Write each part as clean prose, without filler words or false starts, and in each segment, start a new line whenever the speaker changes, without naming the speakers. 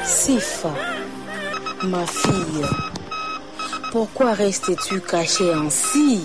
Sifa, ma fille, pourquoi restes-tu cachée ainsi?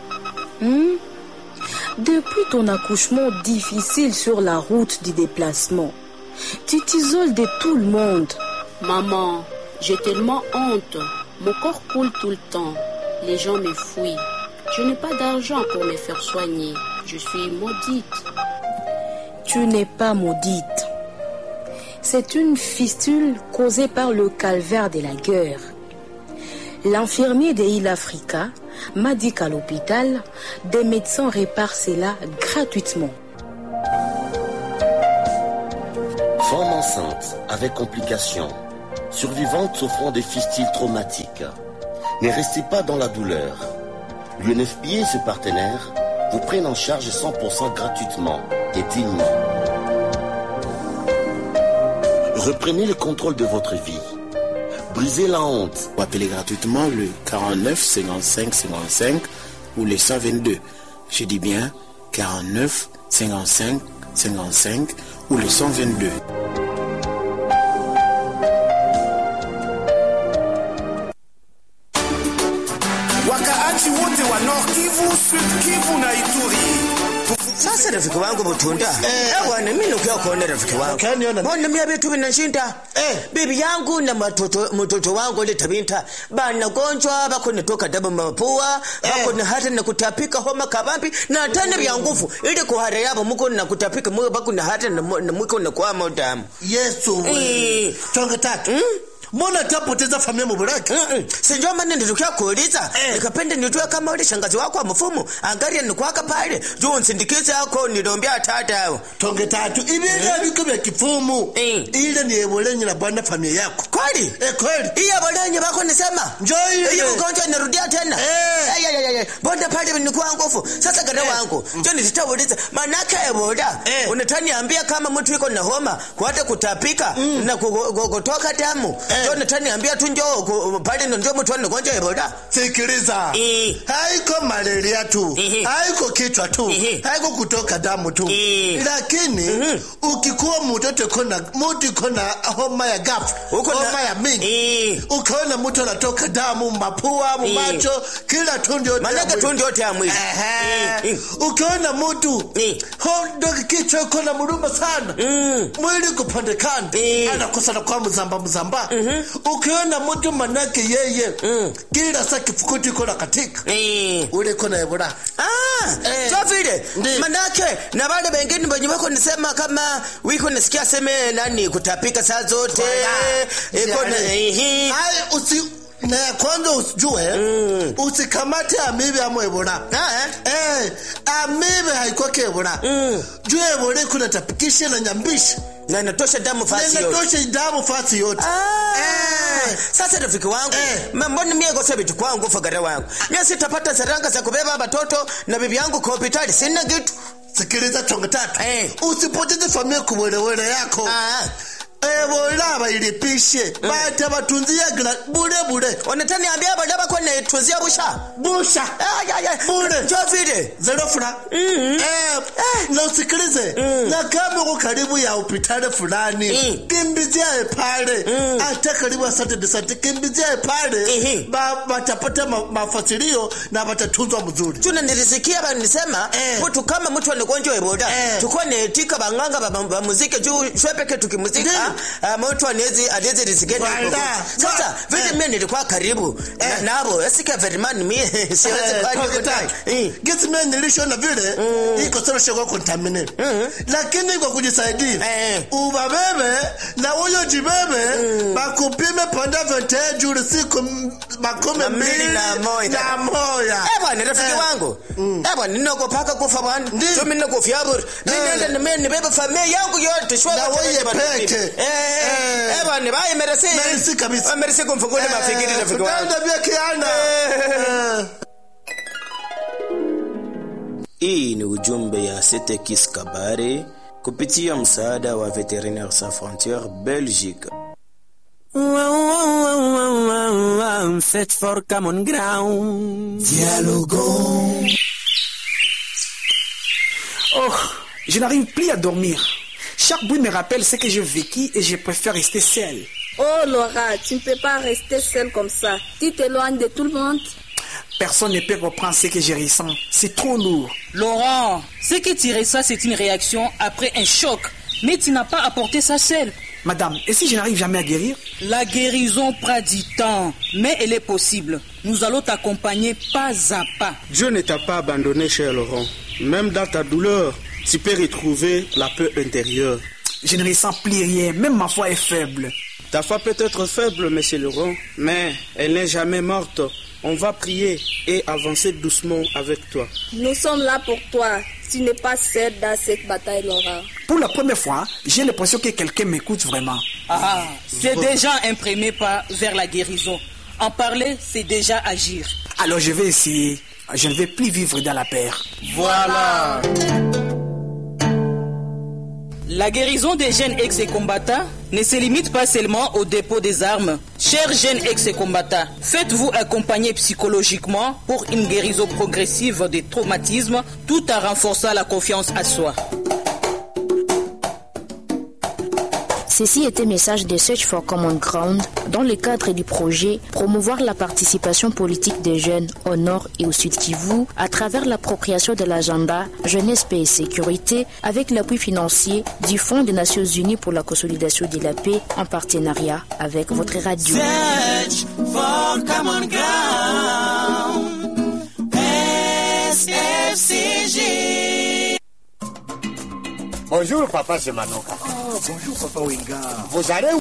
Depuis ton accouchement difficile sur la route du déplacement, tu t'isoles de tout le monde.
Maman, j'ai tellement honte. Mon corps coule tout le temps. Les gens me fuient. Je n'ai pas d'argent pour me faire soigner. Je suis maudite.
Tu n'es pas maudite. C'est une fistule causée par le calvaire de la guerre. L'infirmier de Hill Africa m'a dit qu'à l'hôpital, des médecins réparent cela gratuitement.
Femme enceinte avec complications, survivante souffrant de fistules traumatiques, ne restez pas dans la douleur. L'UNFPA et ses partenaires vous prennent en charge 100% gratuitement et dignement. Reprenez le contrôle de votre vie. Brisez la honte.
Ou appelez gratuitement le 49 55 55 ou le 122. Je dis bien 49 55 55 ou le 122.
Wakaaji wote wa Nord Kivu, Sud Kivu na Ituri.
Sasa rafiki wangu Butunda, bwana mimi nukia kuona rafiki wangu. Mbona mimi abetu binashinda? Bibi yangu na mtoto wangu ile tabinta bana gonjwa bako nitoka damu mapua, bako na hata na kutapika homa kabambi na tena vya nguvu ili kuhara yabo mko na kutapika mwe bako na hata na mwiko na kwa damu.
Yesu. Tonga tatu. Mbona tapoteza familia mburaki?
Sijua maana nilikuwa kuuliza. Nikapenda nitue kama ule shangazi wako wa mfumo. Angalia ni kwaka pale. Juu nsindikize yako nilombea tata yao.
Tonge tatu. Ile biko vya kifumu. Ile ni ebolenye na bwana familia yako.
Kweli?
Kweli.
Ile ebolenye bako nisema.
Njoo ile.
Ile ugonjwa narudia tena. Bonda pale ni kwa nguvu. Sasa gada wangu. Njoo nitauliza. Manake ebola. Unataniambia kama mtu yuko na homa, kuata kutapika na kutoka damu. Njoo nataniambia tu njoo pale ndio mtu anagonja ebola.
Sikiliza. Haiko malaria tu. Haiko kichwa tu. Haiko kutoka damu tu. Lakini ukikuwa mtoto kona homa ya gafu, homa ya mingi. Ukaona mtu anatoka damu mapua, macho, kila tundu yote.
Malaga tundu yote ya mwili.
Ukaona mtu hondo kichwa kona muruma sana. Mwili kupandekana. Anakosa na kwa mzamba. Ukiona mtu manake yeye kila saa kifukuti kona katika ule kona ebola.
So vile manake na wale wengine wenye wako nisema kama wiko nisikia seme nani kutapika saa zote iko
na kwanza usijue usikamate amibe ama ebola. Amibe haiko ebola. Juu ebola kuna tapikisha na nyambisha
na inatosha damu fasi yote. Sasa rafiki wangu, mbona mimi ngosa vitu kwangu fagara wangu. Mimi sitapata saranga za kubeba watoto na bibi yangu kwa hospitali. Sina kitu.
Sikiliza tonga tatu. Usipoteze familia kubwelewele yako. Ebola bailipishe. Bata batunzia bure.
Wanatani ambia badaba kwa netunzia busha. Bure. Jovide.
Zerofuna. Na usikilize. Na kama uko karibu ya hospitali fulani, kimbizia pale. Hata karibu asante kimbizia pale. Batapata mafasilio na batatunzwa mzuri.
Tuna nilisikia banisema mtu kama mtu anagonjwa ebola, tukua netika banganga ba muziki juu shwepeke tukimuzika. Mtu anezi risigeni. Sasa vile mimi nilikuwa karibu nabo asika verimani mimi siwezi kwa
gesi mimi nilishona vile iko sana shoko contaminate. Lakini kwa kujisaidia ubabebe na huyo jibebe bakupime panda vyote juu siku makome mbili na moya.
Bwana rafiki wangu. Bwana ninokopaka kufa bwana. Mimi ninokofia bure. Mimi nibebe familia yangu yote shwa
peke.
Bwana bye
merci kabisa.
Merci kumfungule mafikiri rafiki wangu.
Tanda bia kiana.
Hii ni ujumbe ya Setekis Kabare kupitia msaada wa Veterinaires Sans Frontières Belgique.
Search for common ground.
Dialogo.
Oh, je n'arrive plus à dormir. Chaque bruit me rappelle ce que j'ai vécu et je préfère rester seul. Oh Laura, tu ne peux pas rester seule comme ça. Tu t'éloignes de tout le monde.
Personne ne peut reprendre ce que je ressens. C'est trop lourd.
Laurent, ce que tu ressens, c'est une réaction après un choc. Mais tu n'as pas apporté ça seul.
Madame, et si je n'arrive jamais à guérir?
La guérison prend du temps, mais elle est possible. Nous allons t'accompagner pas à pas.
Dieu ne t'a pas abandonné, cher Laurent. Même dans ta douleur, tu peux retrouver la paix intérieure.
Je ne ressens plus rien, même ma foi est faible.
Ta foi peut être faible, monsieur Laurent, mais elle n'est jamais morte. On va prier et avancer doucement avec toi.
Nous sommes là pour toi. Tu n'es pas seul dans cette bataille, Laura.
Pour la première fois, j'ai l'impression que quelqu'un m'écoute vraiment.
C'est déjà un premier pas vers la guérison. En parler, c'est déjà agir.
Alors je vais essayer. Je ne vais plus vivre dans la peur.
Voilà. La guérison des jeunes ex-combattants ne se limite pas seulement au dépôt des armes. Chers jeunes ex-combattants, faites-vous accompagner psychologiquement pour une guérison progressive des traumatismes tout en renforçant la confiance à soi.
Ceci était le message de Search for Common Ground dans le cadre du projet Promouvoir la participation politique des jeunes au Nord et au Sud Kivu à travers l'appropriation de l'agenda Jeunesse, Paix et Sécurité avec l'appui financier du Fonds des Nations Unies pour la consolidation de la paix en partenariat avec votre radio.
Search for Common Ground. SFCG.
Bonjour, papa, c'est Manoka.
Bonjour, papa Wenga.
Vous allez